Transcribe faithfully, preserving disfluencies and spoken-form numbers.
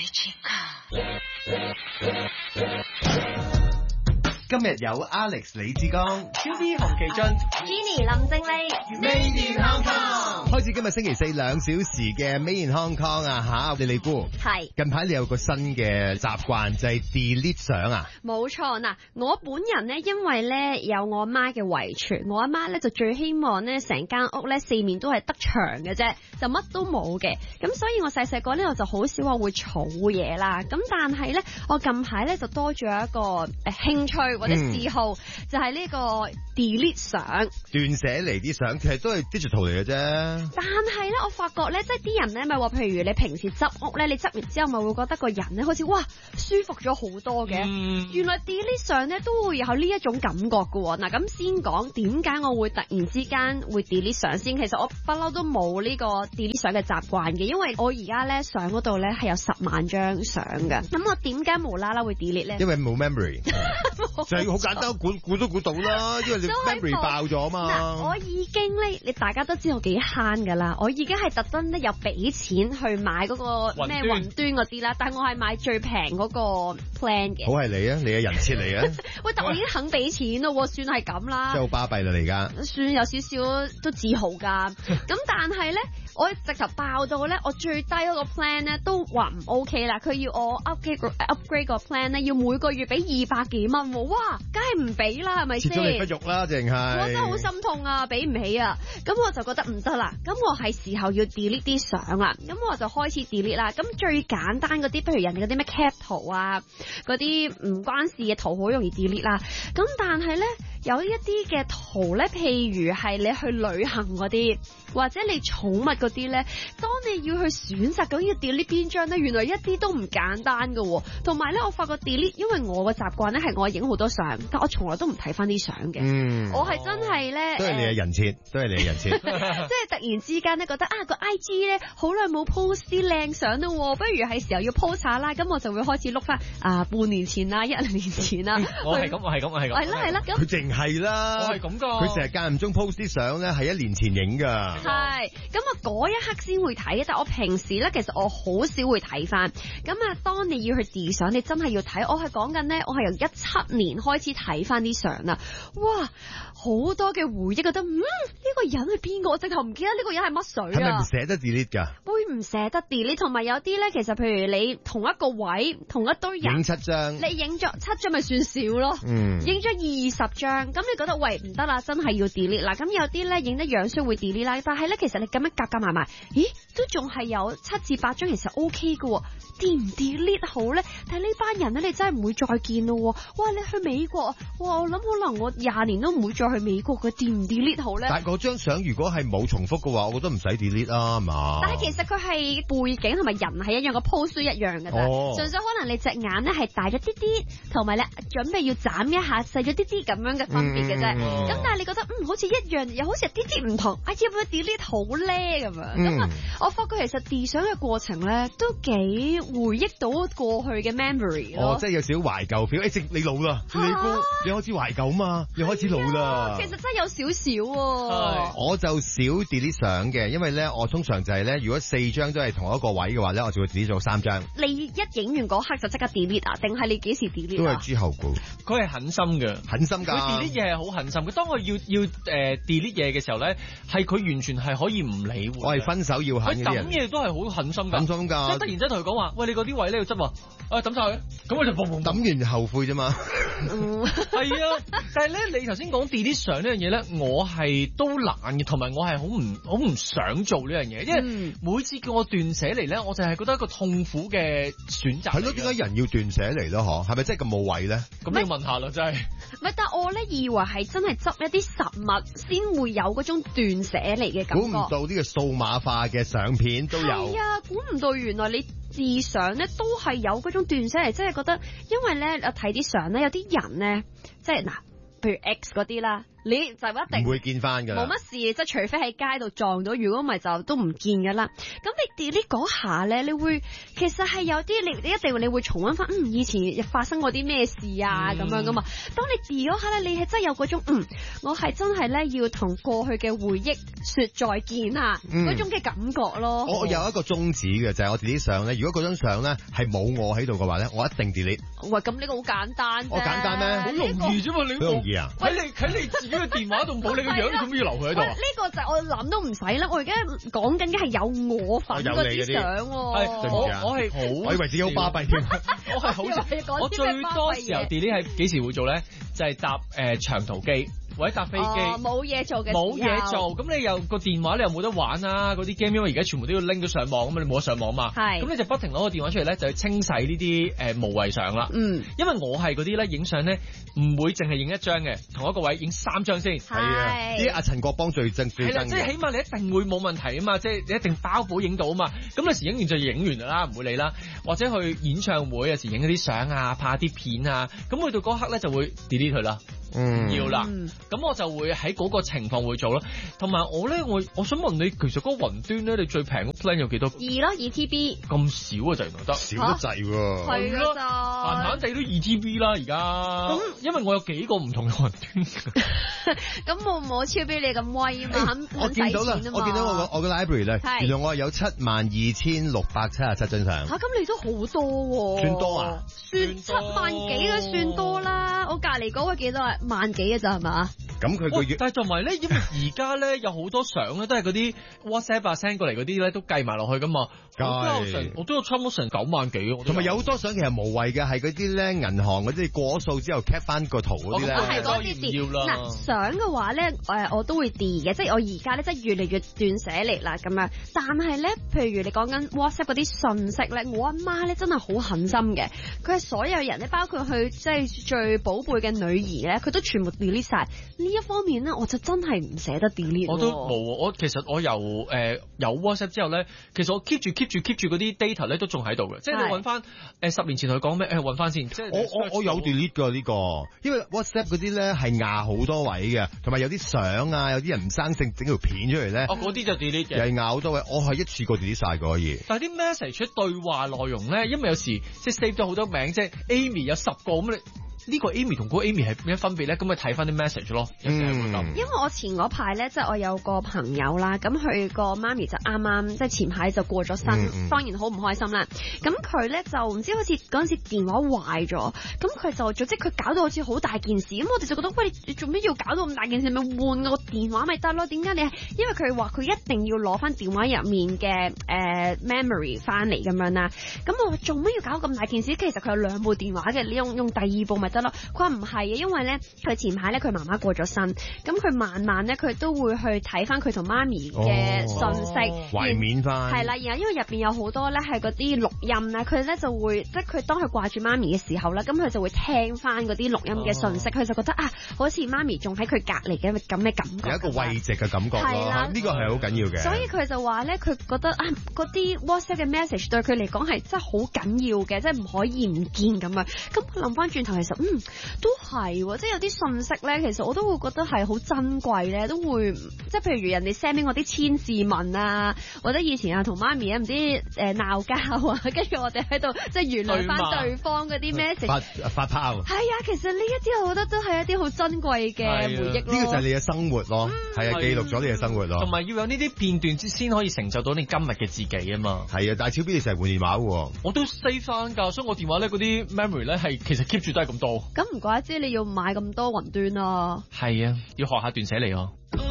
今日有 Alex 李志剛、 Q B 洪其俊、 Jenny 林正麗 Made in Hong Kong。開始今日星期四兩小時嘅 Made in Hong Kong 啊吓，你李姑係近排你有個新嘅習慣就係、是、delete 相啊。 冇錯嗱，我本人咧因為咧有我阿媽嘅遺傳，我阿媽咧就最希望咧成間屋咧四面都係得牆嘅啫，就乜都冇嘅。咁所以我細細個咧我就好少話會儲嘢啦。咁但係咧我近排咧就多咗一個誒、呃、興趣或者嗜好，嗯、就係呢個 delete 相， 斷捨離啲相其實都係 digital 嚟嘅啫。 但係咧我發覺咧，即係啲人咧咪話，譬如你平時執屋咧，你執完之後咪會覺得個人咧好似哇舒服咗好多嘅。嗯、原來 delete 相咧都會有呢一種感覺㗎。嗱，咁先講點解我會突然之間會 delete 相先。其實我不嬲都冇呢個 delete 相嘅習慣嘅，因為我而家咧相嗰度咧係有十萬張相嘅。咁我點解無啦啦會 delete 咧？ 因為冇 memory。就係好簡單，估估都估到啦，因為你 memory 爆咗嘛。 嗱，我已經咧，你大家都知道幾慳噶啦，我已經係特登咧有俾錢去買嗰個咩雲端嗰啲啦，但係我係買最平嗰個 plan 嘅。 好係你啊，你嘅人設嚟啊。 喂，但我已經肯俾錢咯，算係咁啦。 真係好巴閉啦，你而家。算有少少都自豪噶，咁但係咧。我直頭爆到咧，我最低嗰個 plan 咧都話唔 OK 啦。佢要我 upgrade upgrade 個 plan 咧，要每個月俾二百幾蚊喎。哇，梗係唔俾啦，係咪先？切咗你不肉啦，淨係。我真係好心痛啊，俾唔起啊。咁我就覺得唔得啦。咁我係時候要 delete 啲相啦。咁我就開始 delete 啦。咁最簡單嗰啲，譬如人哋嗰啲咩 cap 圖啊，嗰啲唔關事嘅圖好容易 delete 啦。咁但係咧，有一啲嘅圖咧，譬如係你去旅行嗰啲，或者你寵物嗰啲咧，當你要去選擇究竟要 delete 邊張咧，原來一啲都唔簡單噶。同埋咧，我發覺 delete，因為我個習慣咧係我影好多相，但我從來都唔睇翻啲相嘅。嗯，我係真係咧， 都係你嘅人設，都係你嘅人設。 即係突然之間咧，覺得啊個 I G 咧好耐冇 post 啲靚相咯，不如係時候要 post 下啦。咁我就會開始碌翻啊半年前啦，一年前啦。 我係咁，我係咁，我係咁。 係啦係啦， 佢淨係啦， 我係咁噶。佢成日間唔中 post 啲相咧，係一年前影噶。 係，咁我嗰一刻先會睇，但我平時咧，其實我好少會睇翻。咁啊，當你要去 delete 相，你真係要睇。我係講緊咧，我係由一七年開始睇翻啲相啦。哇，好多嘅回憶，覺得嗯呢、這個人係邊個？我直頭唔記得呢個人係乜水啊？ 係咪唔捨得 delete 噶？ 會唔捨得 delete？同埋有啲咧，其實譬如你同一個位，同一堆人影七張， 你影咗七張咪算少咯。嗯，影咗二十張，咁你覺得喂唔得啦，真係要 delete 啦。咁有啲咧影得樣衰會 delete 啦，但係咧其實你咁樣夾夾埋埋，咦都仲係有七至八張，其實 O K 嘅。delete 唔 delete 好咧？但係呢班人咧，你真係唔會再見咯。哇！你去美國，哇！我諗可能我廿年都唔會再去美國嘅，delete 唔 delete 好咧？ 但係嗰張相如果係冇重複嘅話，我覺得唔使 delete 啦，係嘛？ 但係其實佢係背景同埋人係一樣，個 pose 都一樣嘅啫。哦，純粹可能你隻眼咧係大咗啲啲，同埋咧準備要眨一下細咗啲啲咁樣嘅分別嘅啫。咁、嗯嗯、但係你覺得嗯好似一樣，又好似啲啲唔同，哎呀唔 delete 好咧咁樣。咁啊、嗯，我發覺其實 delete 相嘅過程咧都幾回憶到過去嘅 memory 咯。 哦，即係有少少懷舊 feel。誒，你老啦，你哥，你開始懷舊嘛？你開始老啦。 其實真係有少少、啊。 我就少 delete 相嘅，因為咧我通常就係、是、咧，如果四張都係同一個位嘅話咧，我就會 delete 咗三張。 你一影完嗰刻就即刻 delete 啊？定係你幾時 delete 啊？ 都係之後嘅。 佢係狠心嘅， 狠心㗎。 佢 delete 嘢係好狠心。佢當我要要誒、呃、delete 嘢嘅時候咧，係佢完全係可以唔理會。 我係分手要狠嘅人。 佢抌嘢都係好狠心㗎。 狠心㗎。 即係突然之間同佢講話，喂，你嗰啲位咧要執喎，啊抌晒佢，咁我就砰砰抌完後悔啫嘛。 係啊，但係咧，你頭先講 delete 相呢樣嘢咧，我係都懶嘅，同埋我係好唔好唔想做呢樣嘢，因為每次叫我斷捨離咧，我就係覺得一個痛苦嘅選擇。 係咯，點解人要斷捨離咯？嗬，係咪真係咁冇謂咧？ 咁你要問下啦，真係。 唔係，但我咧以為係真係執一啲實物先會有嗰種斷捨離嘅感覺。 估唔到呢個數碼化嘅相片都有。 係啊，估唔到原來你自相咧都係有嗰種斷捨離，即係覺得，因為咧我睇啲相咧，有啲人咧，即係嗱，譬如 X 嗰啲啦。 你就一定唔會見翻㗎啦。 冇乜事，即係除非喺街度撞到，如果唔係就都唔見㗎啦。咁你 delete 嗰下咧，你會其實係有啲你你一定你會重溫翻，嗯，以前發生過啲咩事啊咁、嗯、樣噶嘛。當你 delete 嗰下咧，你係真係有嗰種，嗯，我係真係咧要同過去嘅回憶說再見啊嗰、嗯、種嘅感覺咯。 我有一個宗旨嘅就係、是、我自己相咧，如果嗰張相咧係冇我喺度嘅話咧，我一定 delete。 喂，咁呢個好簡單， 我簡單咩？ 好容易啫嘛，你好容易啊！ 喺你喺你自己嘅電話度冇你個樣，你做咩要留佢喺度啊？ 呢、這個就我諗都唔使啦。我而家講緊嘅係有我份嗰啲相喎。 我我係好， 我以為自己好巴閉添。 我係好，我最多時候 delete 係幾時會做咧？就係、是、搭誒、呃、長途機。或者搭飛機冇嘢、哦、做嘅， 冇嘢做，咁你又個電話你又冇得玩啊！嗰啲 game 因為而家全部都要拎咗上網，咁你冇得上網嘛？係，咁你就不停攞個電話出嚟咧，就去清洗呢啲誒無謂相啦。嗯，因為我係嗰啲咧影相咧，唔會淨係影一張嘅，同一個位影三張先。係啊，啲阿陳國邦最憎最憎嘅。係啦，即係起碼你一定會冇問題啊嘛，即係你一定包保影到啊嘛。咁有時影完就影完啦，唔會理啦。或者去演唱會有時影嗰啲相啊，拍啲片啊，咁去到嗰刻咧就會 delete 佢啦。嗯，要啦，咁、嗯、我就會喺嗰個情況會做咯。同埋我咧，我我想問你，其實嗰個雲端咧，你最平個 plan 有幾多？二咯，二 T B。咁少啊，就原來得少得滯喎。係咯，閒閒地都二 T B 啦，而家。咁因為我有幾個唔同嘅雲端。咁冇冇超比你咁威啊嘛？ 我見到啦，我見到我個我個 library 咧，原來我有七萬二千六百七十七張相。吓，咁你都好多喎。算多啊？算七萬幾嘅算多啦。我隔籬嗰個幾多啊？萬幾嘅咋係嘛？ 咁佢個月，但係同埋咧，因為而家咧有好多相咧，都係嗰啲 WhatsApp 啊 send 過嚟嗰啲咧，都計埋落去噶嘛。我都有成，我都有差唔多成九萬幾。 同埋有好多相其實無謂嘅，係嗰啲咧銀行嗰啲過數之後 cap 翻個圖嗰啲咧。 係嗰啲啲。嗱，相嘅話咧，誒我都會 delete 嘅，即係我而家咧即係越嚟越斷捨離啦咁樣。但係咧，譬如你講緊 WhatsApp 嗰啲信息咧，我阿媽咧真係好狠心嘅，佢係所有人咧，包括佢即係最寶貝嘅女兒咧，佢都全部 delete 晒。呢一方面咧，我就真係唔捨得 delete。 我都冇，我其實我由誒、呃、有 WhatsApp 之後咧，其實我 keep 住 keep 住 keep 住嗰啲 data 咧都仲喺度嘅，即係你揾翻誒十年前佢講咩誒揾翻先。即係我我我有 delete 㗎呢個，因為 WhatsApp 嗰啲咧係壓好多位嘅，同埋有啲相啊，有啲人唔生性整條片出嚟咧。 哦，嗰啲就 delete 嘅。 又係壓好多位，我係一次過 delete 晒可以。 但係啲 message 對話內容咧，因為有時即係 save 咗好多名，即係 Amy 有十個咁你。呢、這個 Amy 同嗰個 Amy 係咩分別咧？咁咪睇翻啲 message 咯。嗯， 因為我前嗰排咧，即係我有個朋友啦，咁佢個媽咪就啱啱即係前排就過咗身，嗯、當然好唔開心啦。咁佢咧就唔知好似嗰陣時電話壞咗，咁佢就總之佢搞到好似好大件事，咁我哋就覺得喂，你做咩要搞到咁大件事？咪換個電話咪得咯？點解你係？因為佢話佢一定要攞翻電話入面嘅誒、呃、memory 翻嚟咁樣啦。咁我話做咩要搞咁大件事？其實佢有兩部電話嘅，你用用第二部咪得。佢話唔係啊，因為咧佢前排咧佢媽媽過咗身，咁佢晚晚咧佢都會去睇翻佢同媽咪嘅信息， 懷緬翻。 係啦，然後因為入邊有好多咧係嗰啲錄音咧，佢咧就會即係佢當佢掛住媽咪嘅時候咧，咁佢就會聽翻嗰啲錄音嘅信息，佢、哦、就覺得啊，好似媽咪仲喺佢隔離嘅咁嘅感覺， 有一個慰藉嘅感覺咯。係啦，呢個係好緊要嘅。所以佢就話咧，佢覺得啊，嗰啲 WhatsApp 嘅 message 對佢嚟講係真係好緊要嘅，即係唔可以唔見咁樣。咁佢諗翻轉頭，其實嗯。都係喎，即係有啲信息咧，其實我都會覺得係好珍貴咧，都會即係譬如人哋 send 俾我啲千字文啊，或者以前啊同媽咪啊唔知誒鬧交啊，跟住我哋喺度即係原諒翻對方嗰啲 message 發發炮。係啊，其實呢一啲我覺得都係一啲好珍貴嘅回憶咯。 呢、呢個就係你嘅生活咯，係、嗯、啊，記錄咗你嘅生活咯。 同埋要有呢啲片段先可以成就到你今日嘅自己啊嘛。係啊，但係小 B 你成日換電話喎。 我都 save 翻㗎，所以我電話咧嗰啲 memory 咧係其實 keep 住都係咁多。 咁唔怪之你要買咁多雲端啊。 係啊，要學下斷捨離啊。